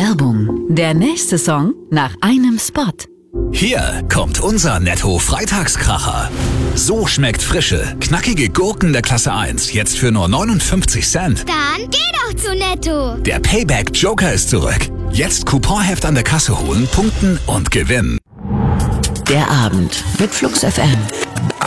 Werbung. Der nächste Song nach einem Spot. Hier kommt unser Netto-Freitagskracher. So schmeckt frische, knackige Gurken der Klasse 1 jetzt für nur 59 Cent. Dann geh doch zu Netto. Der Payback-Joker ist zurück. Jetzt Couponheft an der Kasse holen, punkten und gewinnen. Der Abend mit Flux FM.